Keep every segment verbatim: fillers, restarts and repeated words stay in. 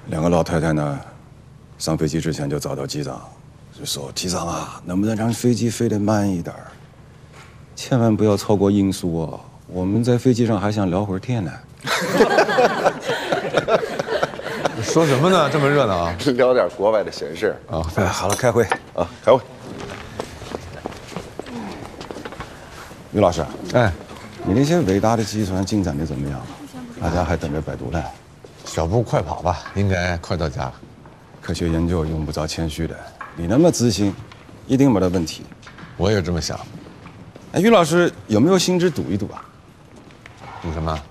两个老太太呢，上飞机之前就找到机长，就说：“机长啊，能不能让飞机飞得慢一点儿？千万不要超过音速哦。我们在飞机上还想聊会儿天呢。” 说什么呢？这么热闹啊！ 聊点国外的闲事啊。哎，好了，开会啊，开会。 于老师， 哎， 你那些伟大的计算进展的怎么样了？大家还等着百度呢。 小步快跑吧，应该快到家了。 科学研究用不着谦虚的，你那么自信，一定没得问题。 我也这么想。 哎，于老师有没有兴致赌一赌啊？ 赌什么？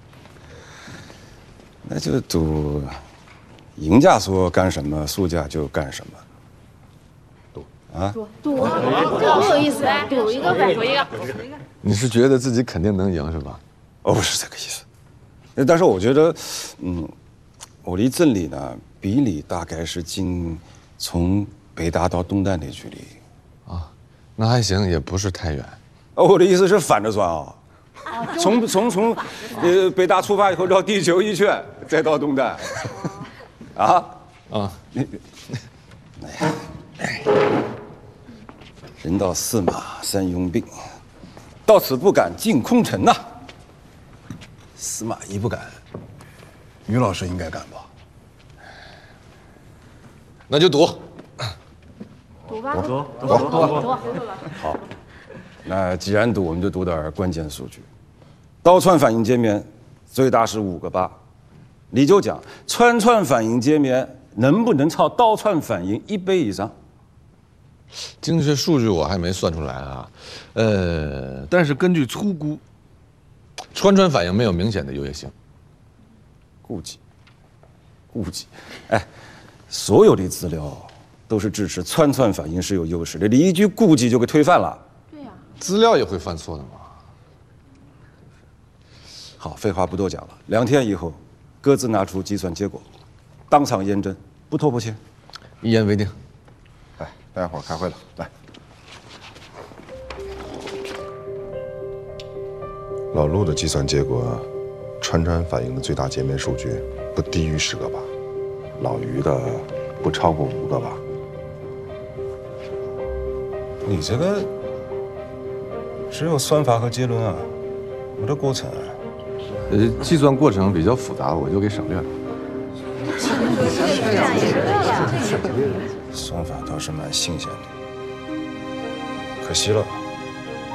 那就赌，赢家说干什么，输家就干什么。 赌啊？ 赌赌，这个多有意思啊！赌一个呗，赌一个。 你是觉得自己肯定能赢是吧？ 哦，不是这个意思。但是我觉得，嗯，我离镇里呢，比里大概是近从北大到东单的距离。 啊，那还行，也不是太远。 哦，我的意思是反着算啊。从从从，呃，北大出发以后绕地球一圈，再到东单，啊啊， 你，哎呀，人到驷马三拥病，到此不敢进空城呐。司马懿不敢，于老师应该敢吧？ 那就赌。 赌吧， 赌赌赌赌。 好，那既然赌，我们就赌点关键数据。倒串反应界面最大是五个八，你就讲串串反应界面能不能超倒串反应一倍以上？ 精确数据我还没算出来啊，呃，但是根据粗估，串串反应没有明显的优越性。 估计，估计，哎，所有的资料都是支持串串反应是有优势的，你一句估计就给推翻了。 对呀。 资料也会犯错的嘛。 好，废话不多讲了，两天以后，各自拿出计算结果，当场验证，不拖不欠。 一言为定。 来，大家伙开会了，来。老陆的计算结果，串串反应的最大界面数据不低于十个吧？老于的不超过五个吧？ 你这个只有算法和结论啊，没得过程啊。 呃，计算过程比较复杂，我就给省略了。 算法倒是蛮新鲜的，可惜了。